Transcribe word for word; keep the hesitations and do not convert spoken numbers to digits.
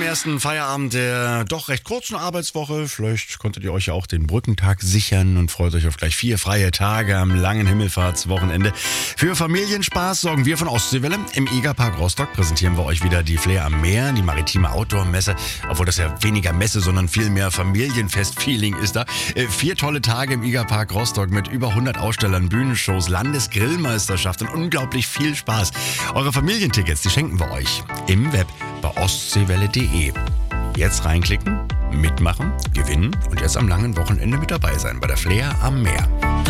am ersten Feierabend der doch recht kurzen Arbeitswoche. Vielleicht konntet ihr euch ja auch den Brückentag sichern und freut euch auf gleich vier freie Tage am langen Himmelfahrtswochenende. Für Familienspaß sorgen wir von Ostseewelle. Im Egerpark Rostock präsentieren wir euch wieder die Flair am Meer, die maritime Outdoor-Messe. Obwohl das ja weniger Messe, sondern viel mehr Familienfest-Feeling ist da. Äh, vier tolle Tage im Egerpark Rostock mit über hundert Ausstellern, Bühnenshows, Landesgrillmeisterschaft und unglaublich viel Spaß. Eure Familientickets, die schenken wir euch im Web bei ostseewelle punkt de. Jetzt reinklicken, mitmachen, gewinnen und jetzt am langen Wochenende mit dabei sein bei der Flair am Meer.